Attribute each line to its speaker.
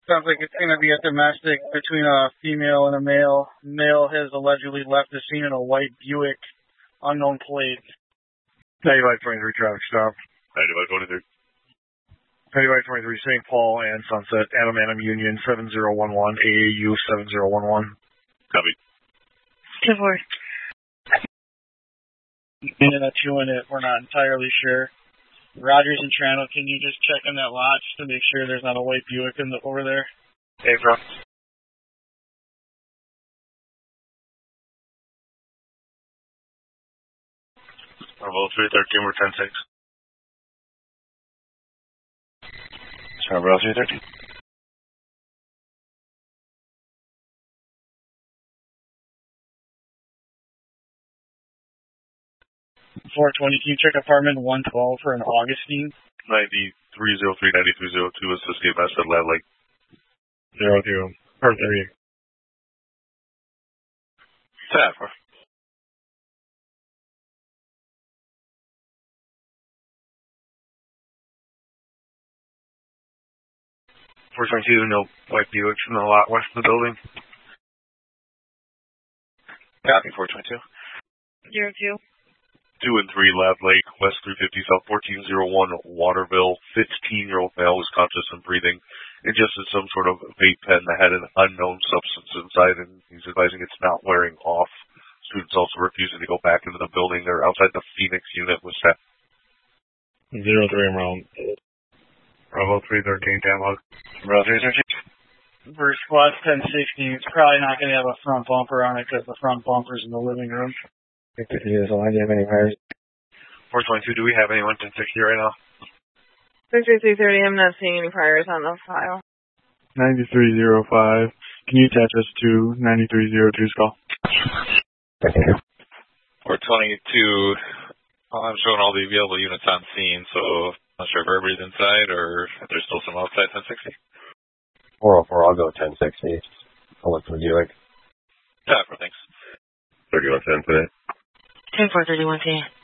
Speaker 1: Sounds like it's going to be a domestic between a female and a male. Male has allegedly left the scene in a white Buick, unknown plate.
Speaker 2: 9523 traffic stop.
Speaker 3: 9523.
Speaker 2: 9523 St. Paul and Sunset, Adam Union 7011, AAU 7011.
Speaker 3: Copy.
Speaker 4: 2-4.
Speaker 1: In a 2 in it, we're not entirely sure. Rogers and Trano, can you just check in that lot just to make sure there's not a white Buick over there?
Speaker 2: Hey, bro.
Speaker 3: Bravo 313, we're 10-6.
Speaker 2: Bravo 313.
Speaker 1: 420, can you check apartment 112 for an Augustine?
Speaker 3: 9303, 9302 is the State Master Lab Lake.
Speaker 2: 00, per 3.
Speaker 3: Tap.
Speaker 2: 422, no white Buicks in the lot west of the building.
Speaker 3: Copy, 422.
Speaker 4: 02.
Speaker 3: 2 and 3, Lab Lake, West 350, South 1401, Waterville. 15-year-old male was conscious and breathing, ingested some sort of vape pen that had an unknown substance inside, and he's advising it's not wearing off. Students also refusing to go back into the building. They're outside the Phoenix unit with staff.
Speaker 2: 03 around. Bravo 313, download. Bravo 313.
Speaker 1: For squad 1060, it's probably not going to have a front bumper on it because the front bumper's in the living room.
Speaker 2: Do you have any hires? 422, do we have anyone 1060 right now?
Speaker 4: 6330, I'm not seeing any priors on the file.
Speaker 5: 9305, can you attach us to 9302's call?
Speaker 6: 422, I'm showing all the available units on scene, so I'm not sure if everybody's inside or if there's still some outside 1060.
Speaker 7: 404, I'll go 1060. I'll look for Buick.
Speaker 6: Tap, thanks.
Speaker 3: 3110 today.
Speaker 4: 10-4, 31 10.